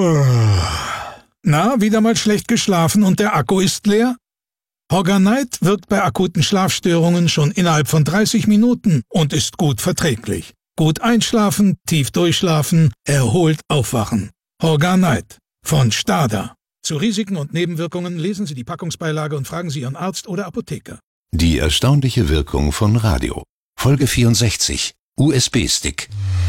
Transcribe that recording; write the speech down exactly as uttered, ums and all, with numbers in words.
Na, wieder mal schlecht geschlafen und der Akku ist leer? Horganite wirkt bei akuten Schlafstörungen schon innerhalb von dreißig Minuten und ist gut verträglich. Gut einschlafen, tief durchschlafen, erholt aufwachen. Horganite von Stada. Zu Risiken und Nebenwirkungen lesen Sie die Packungsbeilage und fragen Sie Ihren Arzt oder Apotheker. Die erstaunliche Wirkung von Radio. Folge vierundsechzig. U S B-Stick.